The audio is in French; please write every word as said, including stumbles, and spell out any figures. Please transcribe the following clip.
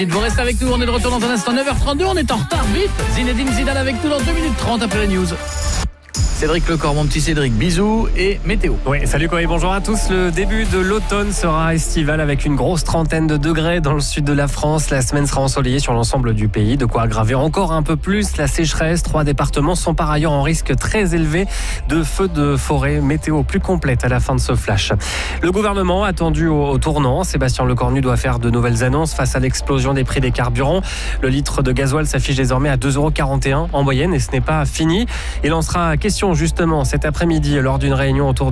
Vous restez avec nous, on est de retour dans un instant, neuf heures trente-deux, on est en retard, vite. Zinedine Zidane avec nous dans deux minutes trente après la news. Cédric Lecor, mon petit Cédric, bisous et météo. Oui, salut Corey, bonjour à tous. Le début de l'automne sera estival avec une grosse trentaine de degrés dans le sud de la France. La semaine sera ensoleillée sur l'ensemble du pays, de quoi aggraver encore un peu plus la sécheresse. Trois départements sont par ailleurs en risque très élevé de feux de forêt. Météo plus complète à la fin de ce flash. Le gouvernement attendu au, au tournant. Sébastien Lecornu doit faire de nouvelles annonces face à l'explosion des prix des carburants. Le litre de gasoil s'affiche désormais à deux euros quarante et un en moyenne et ce n'est pas fini. Il en sera question justement cet après-midi lors d'une réunion autour